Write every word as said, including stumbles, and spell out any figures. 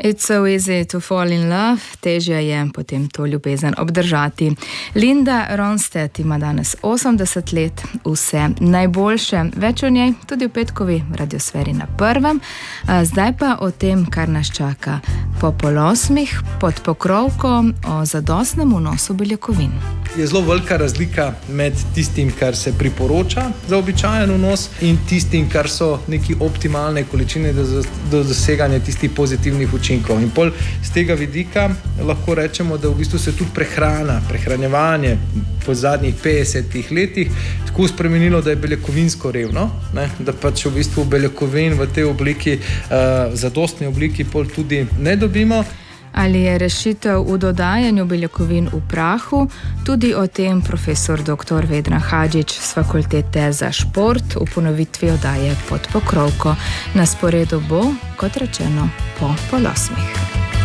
It's so easy to fall in love, težje je potem to ljubezen obdržati. Linda Ronstadt ima danes osemdeset let, vse najboljše, več o njej tudi v petkovi radiosferi na prvem. Zdaj pa o tem, kar nas čaka po pol osmih pod pokrovko o zadostnem vnosu beljakovin. Je zelo velika razlika med tistim, kar se priporoča za običajen vnos in tistim, kar so neki optimalne količine do, do doseganja tistih pozitivnih učinkov. In pol z tega vidika lahko rečemo, da v bistvu se tudi prehrana, prehranjevanje po zadnjih petdesetih letih tako spremenilo, da je beljakovinsko revno, ne? Da pač v bistvu beljakovin v tej obliki, uh, zadostni obliki pol tudi ne dobimo. Ali je rešitev v dodajanju beljakovin v prahu? Tudi o tem profesor doktor Vedran Hadžić s fakultete za šport v ponovitvi oddaje Pod pokrovko. Na sporedu bo, kot rečeno, po pol osmih.